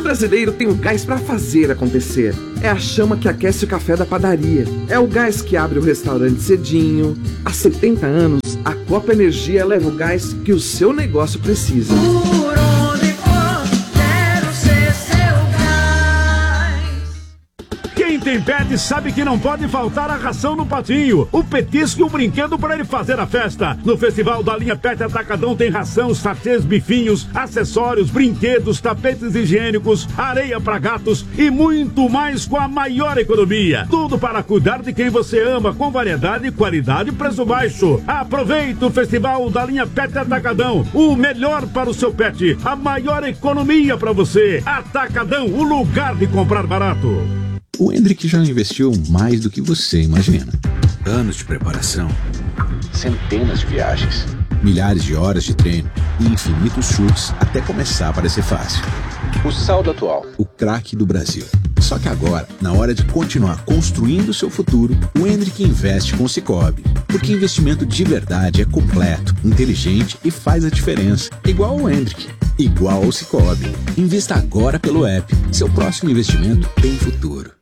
brasileiro tem o gás para fazer acontecer. É a chama que aquece o café da padaria. É o gás que abre o restaurante cedinho. Há 70 anos, a Copa Energia leva o gás que o seu negócio precisa. Por onde for, quero ser seu gás. Quem tem pet sabe que não pode faltar a ração no patinho, o petisco e o brinquedo para ele fazer a festa. No Festival da Linha Pet Atacadão tem ração, sachês, bifinhos, acessórios, brinquedos, tapetes higiênicos, areia para gatos e muito mais com a maior economia. Tudo para cuidar de quem você ama, com variedade, qualidade e preço baixo. Aproveite o Festival da Linha Pet Atacadão, o melhor para o seu pet, a maior economia para você. Atacadão, o lugar de comprar barato. O Hendrick já investiu mais do que você imagina. Anos de preparação, centenas de viagens, milhares de horas de treino e infinitos chutes até começar a parecer fácil. O saldo atual, o craque do Brasil. Só que agora, na hora de continuar construindo o seu futuro, o Hendrick investe com o Sicoob. Porque investimento de verdade é completo, inteligente e faz a diferença. Igual ao Hendrick, igual ao Sicoob. Invista agora pelo app. Seu próximo investimento tem futuro.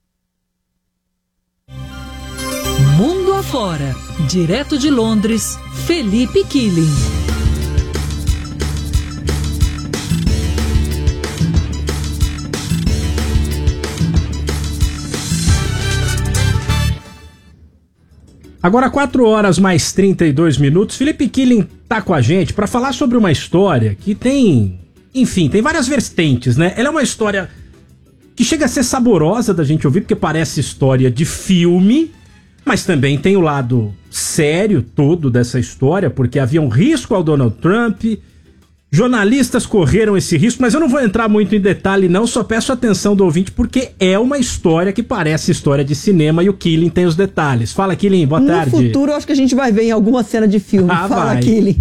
Mundo afora, direto de Londres, Felipe Killing. Agora 4 horas mais 32 minutos, Felipe Killing tá com a gente para falar sobre uma história que tem, enfim, tem várias vertentes, né? Ela é uma história que chega a ser saborosa da gente ouvir, porque parece história de filme, mas também tem o lado sério todo dessa história, porque havia um risco ao Donald Trump, jornalistas correram esse risco, mas eu não vou entrar muito em detalhe não, só peço atenção do ouvinte, porque é uma história que parece história de cinema e o Killing tem os detalhes. Fala, Killing, boa tarde. No futuro, eu acho que a gente vai ver em alguma cena de filme. Fala, Killing.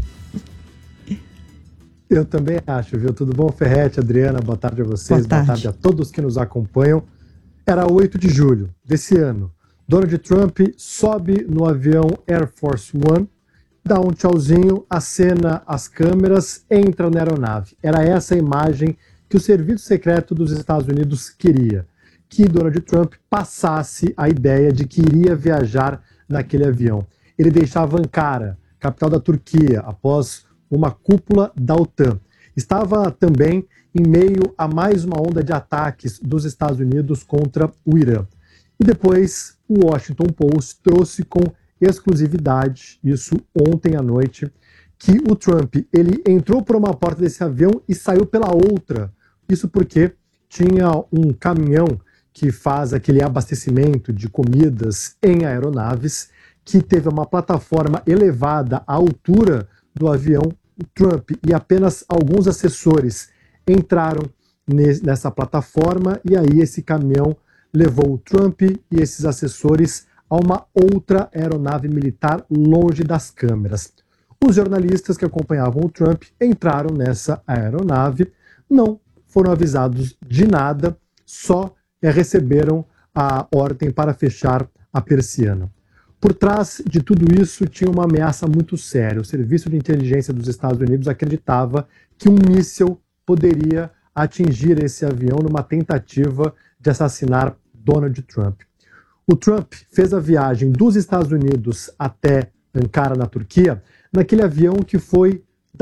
Eu também acho, viu? Tudo bom, Ferretti, Adriana? Boa tarde a vocês, boa tarde a todos que nos acompanham. Era 8 de julho desse ano. Donald Trump sobe no avião Air Force One, dá um tchauzinho, acena as câmeras, entra na aeronave. Era essa a imagem que o Serviço Secreto dos Estados Unidos queria, que Donald Trump passasse a ideia de que iria viajar naquele avião. Ele deixava Ankara, capital da Turquia, após uma cúpula da OTAN. Estava também em meio a mais uma onda de ataques dos Estados Unidos contra o Irã. E depois o Washington Post trouxe com exclusividade, isso ontem à noite, que o Trump ele entrou por uma porta desse avião e saiu pela outra. Isso porque tinha um caminhão que faz aquele abastecimento de comidas em aeronaves, que teve uma plataforma elevada à altura do avião. O Trump e apenas alguns assessores entraram nessa plataforma e aí esse caminhão levou o Trump e esses assessores a uma outra aeronave militar longe das câmeras. Os jornalistas que acompanhavam o Trump entraram nessa aeronave, não foram avisados de nada, só receberam a ordem para fechar a persiana. Por trás de tudo isso tinha uma ameaça muito séria. O Serviço de Inteligência dos Estados Unidos acreditava que um míssil poderia atingir esse avião numa tentativa de assassinar Donald Trump. O Trump fez a viagem dos Estados Unidos até Ankara, na Turquia, naquele avião que foi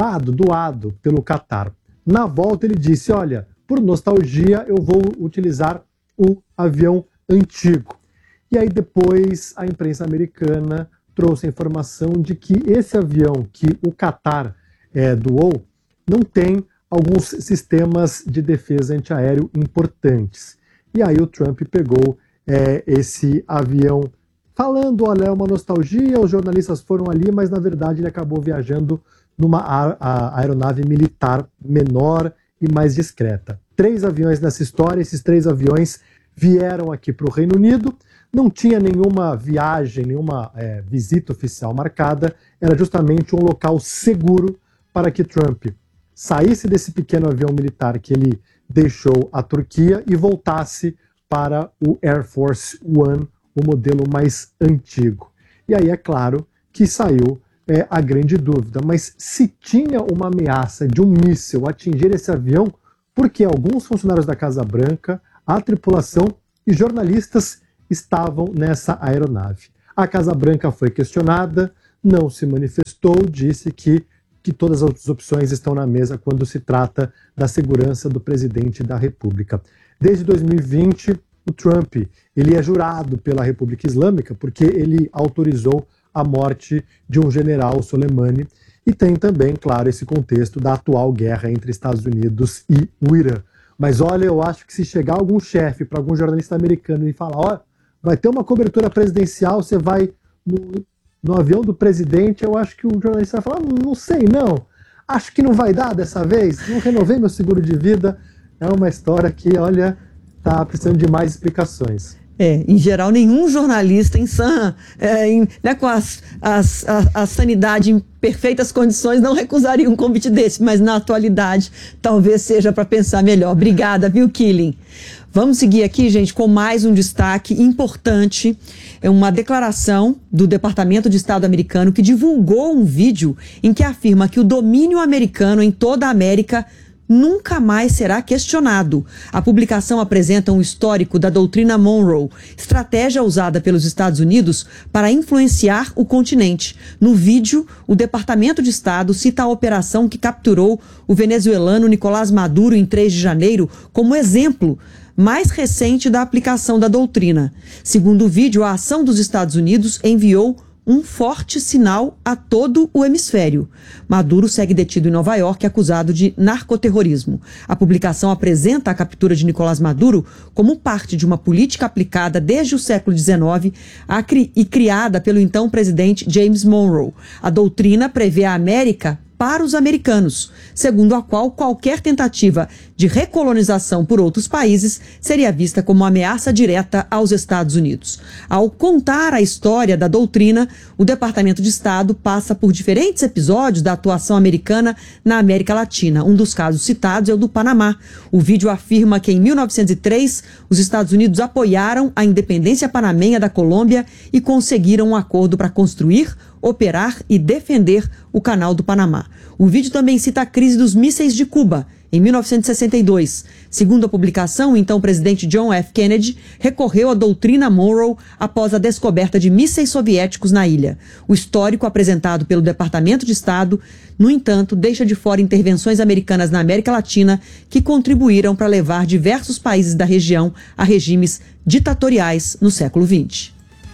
doado pelo Qatar. Na volta ele disse, olha, por nostalgia eu vou utilizar o avião antigo. E aí depois a imprensa americana trouxe a informação de que esse avião que o Qatar doou não tem alguns sistemas de defesa antiaéreo importantes. E aí o Trump pegou esse avião falando, olha, é uma nostalgia, os jornalistas foram ali, mas na verdade ele acabou viajando numa aeronave militar menor e mais discreta. 3 aviões nessa história, esses 3 aviões vieram aqui para o Reino Unido, não tinha nenhuma viagem, nenhuma visita oficial marcada, era justamente um local seguro para que Trump saísse desse pequeno avião militar que ele deixou a Turquia e voltasse para o Air Force One, o modelo mais antigo. E aí é claro que saiu a grande dúvida, mas se tinha uma ameaça de um míssil atingir esse avião, porque alguns funcionários da Casa Branca, a tripulação e jornalistas estavam nessa aeronave. A Casa Branca foi questionada, não se manifestou, disse que todas as opções estão na mesa quando se trata da segurança do presidente da República. Desde 2020, o Trump ele é jurado pela República Islâmica porque ele autorizou a morte de um general Soleimani, e tem também, claro, esse contexto da atual guerra entre Estados Unidos e o Irã. Mas olha, eu acho que se chegar algum chefe para algum jornalista americano e falar, ó, vai ter uma cobertura presidencial, você vai no avião do presidente, eu acho que o jornalista vai falar, não sei não, acho que não vai dar dessa vez, não renovei meu seguro de vida. É uma história que, olha, tá precisando de mais explicações. Em geral, nenhum jornalista com a sanidade em perfeitas condições não recusaria um convite desse, mas na atualidade talvez seja para pensar melhor. Obrigada, viu, Killing? Vamos seguir aqui, gente, com mais um destaque importante. É uma declaração do Departamento de Estado americano que divulgou um vídeo em que afirma que o domínio americano em toda a América nunca mais será questionado. A publicação apresenta um histórico da doutrina Monroe, estratégia usada pelos Estados Unidos para influenciar o continente. No vídeo, o Departamento de Estado cita a operação que capturou o venezuelano Nicolás Maduro em 3 de janeiro como exemplo mais recente da aplicação da doutrina. Segundo o vídeo, a ação dos Estados Unidos enviou um forte sinal a todo o hemisfério. Maduro segue detido em Nova York, acusado de narcoterrorismo. A publicação apresenta a captura de Nicolás Maduro como parte de uma política aplicada desde o século XIX e criada pelo então presidente James Monroe. A doutrina prevê a América para os americanos, segundo a qual qualquer tentativa de recolonização por outros países seria vista como uma ameaça direta aos Estados Unidos. Ao contar a história da doutrina, o Departamento de Estado passa por diferentes episódios da atuação americana na América Latina. Um dos casos citados é o do Panamá. O vídeo afirma que em 1903 os Estados Unidos apoiaram a independência panamenha da Colômbia e conseguiram um acordo para construir, operar e defender o Canal do Panamá. O vídeo também cita a crise dos mísseis de Cuba, em 1962. Segundo a publicação, o então presidente John F. Kennedy recorreu à doutrina Monroe após a descoberta de mísseis soviéticos na ilha. O histórico apresentado pelo Departamento de Estado, no entanto, deixa de fora intervenções americanas na América Latina que contribuíram para levar diversos países da região a regimes ditatoriais no século XX.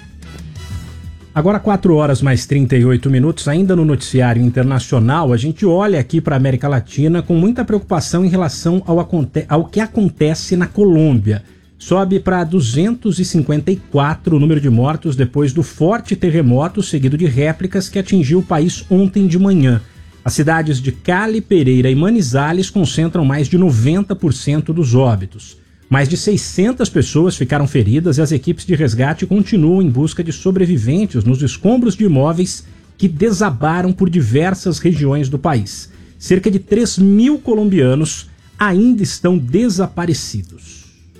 Agora 4 horas mais 38 minutos, ainda no noticiário internacional, a gente olha aqui para a América Latina com muita preocupação em relação ao que acontece na Colômbia. Sobe para 254 o número de mortos depois do forte terremoto seguido de réplicas que atingiu o país ontem de manhã. As cidades de Cali, Pereira e Manizales concentram mais de 90% dos óbitos. Mais de 600 pessoas ficaram feridas e as equipes de resgate continuam em busca de sobreviventes nos escombros de imóveis que desabaram por diversas regiões do país. Cerca de 3.000 colombianos ainda estão desaparecidos.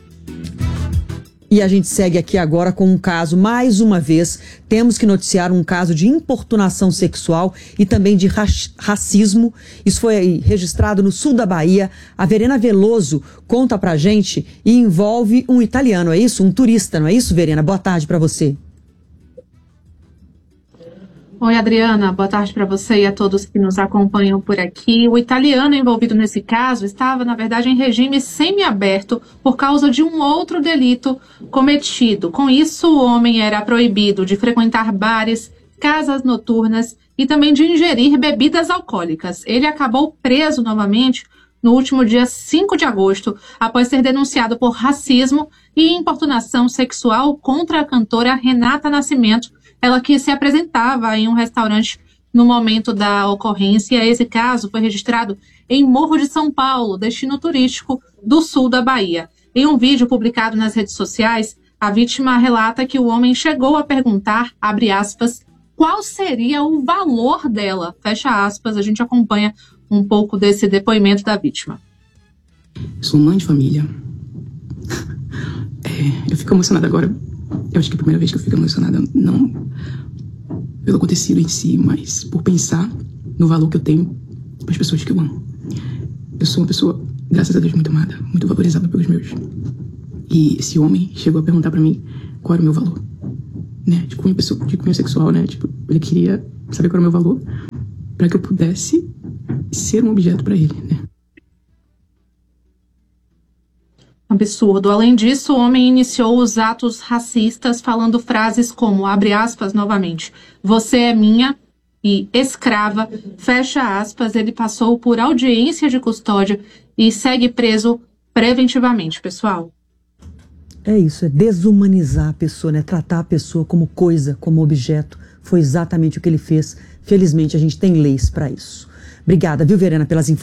E a gente segue aqui agora com um caso, mais uma vez, temos que noticiar um caso de importunação sexual e também de racismo. Isso foi registrado no sul da Bahia. A Verena Veloso conta pra gente e envolve um italiano, é isso? Um turista, não é isso, Verena? Boa tarde pra você. Oi, Adriana, boa tarde para você e a todos que nos acompanham por aqui. O italiano envolvido nesse caso estava, na verdade, em regime semiaberto por causa de um outro delito cometido. Com isso, o homem era proibido de frequentar bares, casas noturnas e também de ingerir bebidas alcoólicas. Ele acabou preso novamente no último dia 5 de agosto, após ser denunciado por racismo e importunação sexual contra a cantora Renata Nascimento, ela que se apresentava em um restaurante no momento da ocorrência. Esse caso foi registrado em Morro de São Paulo, destino turístico do sul da Bahia. Em um vídeo publicado nas redes sociais, a vítima relata que o homem chegou a perguntar, abre aspas, qual seria o valor dela, fecha aspas. A gente acompanha um pouco desse depoimento da vítima. Sou mãe de família. Eu fico emocionada agora. Eu acho que é a primeira vez que eu fico emocionada, não pelo acontecido em si, mas por pensar no valor que eu tenho para as pessoas que eu amo. Eu sou uma pessoa graças a Deus, muito amada, muito valorizada pelos meus. E esse homem chegou a perguntar pra mim qual era o meu valor, né? De cunho sexual, né? Tipo, ele queria saber qual era o meu valor pra que eu pudesse ser um objeto pra ele, né? Absurdo. Além disso, o homem iniciou os atos racistas falando frases como, abre aspas novamente, você é minha e escrava, fecha aspas. Ele passou por audiência de custódia e segue preso preventivamente, pessoal. É isso, é desumanizar a pessoa, né? Tratar a pessoa como coisa, como objeto. Foi exatamente o que ele fez. Felizmente, a gente tem leis para isso. Obrigada, viu, Verena, pelas informações.